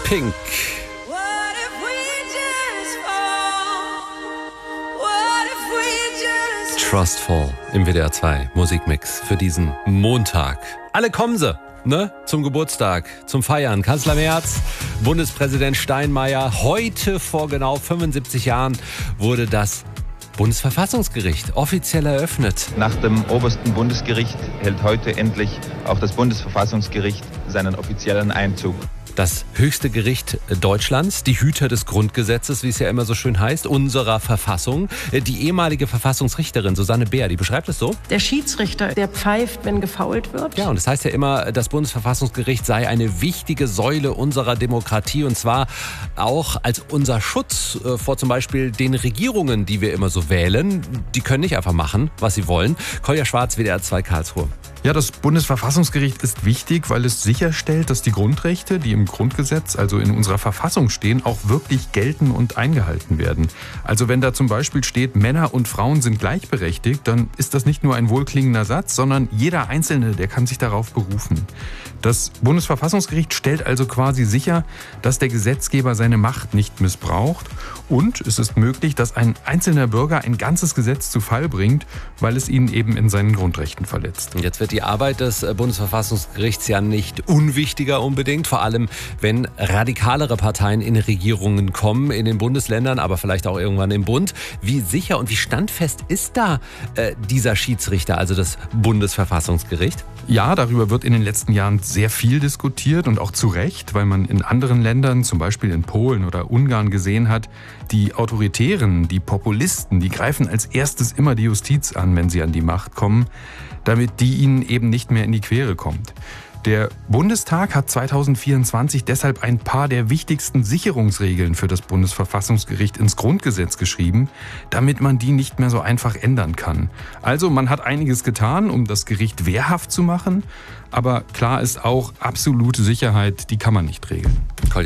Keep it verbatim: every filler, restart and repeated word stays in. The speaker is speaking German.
Pink. Trustful im W D R zwei Musikmix für diesen Montag. Alle kommen sie, ne? Zum Geburtstag, zum Feiern. Kanzler Merz, Bundespräsident Steinmeier. Heute vor genau fünfundsiebzig Jahren wurde das Bundesverfassungsgericht offiziell eröffnet. Nach dem obersten Bundesgericht hält heute endlich auch das Bundesverfassungsgericht seinen offiziellen Einzug. Das höchste Gericht Deutschlands, die Hüter des Grundgesetzes, wie es ja immer so schön heißt, unserer Verfassung. Die ehemalige Verfassungsrichterin Susanne Beer, die beschreibt es so. Der Schiedsrichter, der pfeift, wenn gefoult wird. Ja, und das heißt ja immer, das Bundesverfassungsgericht sei eine wichtige Säule unserer Demokratie und zwar auch als unser Schutz vor zum Beispiel den Regierungen, die wir immer so wählen. Die können nicht einfach machen, was sie wollen. Kolja Schwarz, W D R zwei Karlsruhe. Ja, das Bundesverfassungsgericht ist wichtig, weil es sicherstellt, dass die Grundrechte, die im Grundgesetz, also in unserer Verfassung stehen, auch wirklich gelten und eingehalten werden. Also wenn da zum Beispiel steht, Männer und Frauen sind gleichberechtigt, dann ist das nicht nur ein wohlklingender Satz, sondern jeder Einzelne, der kann sich darauf berufen. Das Bundesverfassungsgericht stellt also quasi sicher, dass der Gesetzgeber seine Macht nicht missbraucht und es ist möglich, dass ein einzelner Bürger ein ganzes Gesetz zu Fall bringt, weil es ihn eben in seinen Grundrechten verletzt. Jetzt wird die Arbeit des Bundesverfassungsgerichts ja nicht unwichtiger unbedingt, vor allem wenn radikalere Parteien in Regierungen kommen, in den Bundesländern, aber vielleicht auch irgendwann im Bund. Wie sicher und wie standfest ist da äh, dieser Schiedsrichter, also das Bundesverfassungsgericht? Ja, darüber wird in den letzten Jahren sehr viel diskutiert und auch zu Recht, weil man in anderen Ländern, zum Beispiel in Polen oder Ungarn, gesehen hat, die Autoritären, die Populisten, die greifen als erstes immer die Justiz an, wenn sie an die Macht kommen, damit die ihnen eben nicht mehr in die Quere kommt. Der Bundestag hat zweitausendvierundzwanzig deshalb ein paar der wichtigsten Sicherungsregeln für das Bundesverfassungsgericht ins Grundgesetz geschrieben, damit man die nicht mehr so einfach ändern kann. Also man hat einiges getan, um das Gericht wehrhaft zu machen, aber klar ist auch, absolute Sicherheit, die kann man nicht regeln.